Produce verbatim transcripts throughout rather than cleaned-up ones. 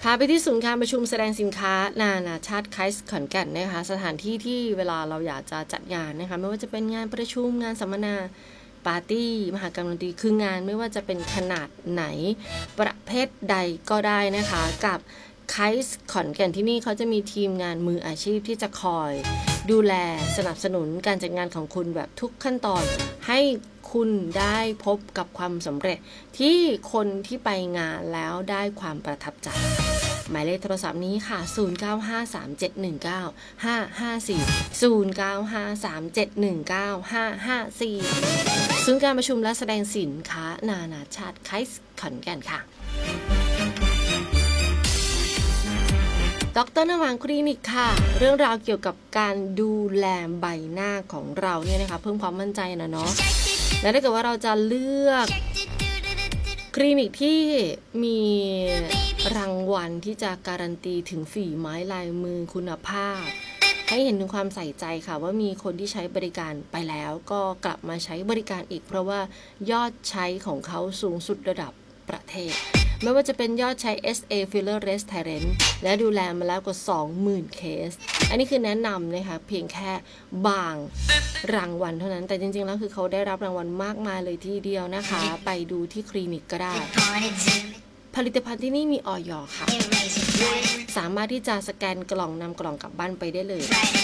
พาไปที่ศูนย์การประชุมแสดงสินค้านานาชาติไคส์ขอนแก่นนะคะสถานที่ที่เวลาเราอยากจะจัดงานนะคะไม่ว่าจะเป็นงานประชุมงานสัมมนาปาร์ตี้มหกรรมดนตรีคืองานไม่ว่าจะเป็นขนาดไหนประเภทใดก็ได้นะคะกับไคส์ขอนแก่นที่นี่เขาจะมีทีมงานมืออาชีพที่จะคอยดูแลสนับสนุนการจัดงานของคุณแบบทุกขั้นตอนให้คุณได้พบกับความสำเร็จที่คนที่ไปงานแล้วได้ความประทับใจหมายเลขโทรศัพท์นี้ค่ะศูนย์ เก้า ห้า สาม เจ็ด หนึ่ง เก้า ห้า ห้า สี่ ศูนย์ เก้า ห้า สาม เจ็ด หนึ่ง เก้า ห้า ห้า สี่ศูนย์การประชุมและแสดงสินค้านานาชาติไคส์ขอนแก่นค่ะดร.นวางคลินิกค่ะเรื่องราวเกี่ยวกับการดูแลใบหน้าของเราเนี่ยนะคะเพิ่มความมั่นใจนะเนาะและถ้าเกิดว่าเราจะเลือกคลินิกที่มีรางวัลที่จะการันตีถึงฝีไม้ลายมือคุณภาพให้เห็นถึงความใส่ใจค่ะว่ามีคนที่ใช้บริการไปแล้วก็กลับมาใช้บริการอีกเพราะว่ายอดใช้ของเขาสูงสุดระดับประเทศไม่ว่าจะเป็นยอดใช้ เอส เอ Filler Restaurant และดูแลมาแล้วกว่า สองหมื่น เคสอันนี้คือแนะนำนะคะเพียงแค่บางรางวัลเท่านั้นแต่จริงๆแล้วคือเขาได้รับรางวัลมากมายเลยทีเดียวนะคะไปดูที่คลินิกก็ได้ผลิตภัณฑ์ที่นี่มีอย.ค่ะสามารถที่จะสแกนกล่องนำกล่องกลับบ้านไปได้เลย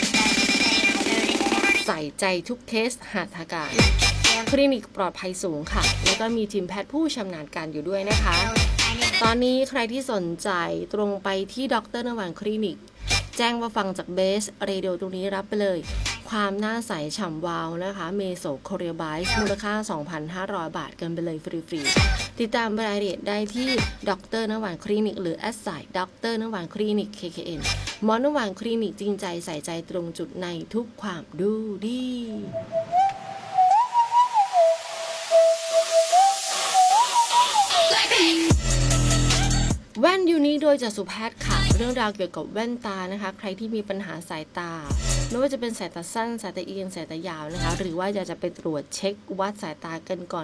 ใส่ใจทุกเคสหัตถการคลินิกปลอดภัยสูงค่ะแล้วก็มีทีมแพทย์ผู้ชำนาญการอยู่ด้วยนะคะตอนนี้ใครที่สนใจตรงไปที่ดร.นวางคลินิกแจ้งว่าฟังจากเบสเรดิโอตรงนี้รับไปเลยความหน้าใสฉ่ำวาวนะคะเมโซโคเรียไบส์มูลค่า สองพันห้าร้อย บาทกันไปเลยฟรีๆติดตามรายละเอียดได้ที่ดร.นวางคลินิกหรือแอดไซน์ดร.นวางคลินิก เค เค เอ็น หมอนวางคลินิกจริงใจใส่ใจตรงจุดในทุกความดูดีแว่นยูนิโดยจักษุแพทย์ค่ะเรื่องราวเกี่ยวกับแว่นตานะคะใครที่มีปัญหาสายตาไม่ว่าจะเป็นสายตาสั้นสายตาเอียงสายตายาวนะคะหรือว่าอยากจะไปตรวจเช็ควัดสายตากันก่อน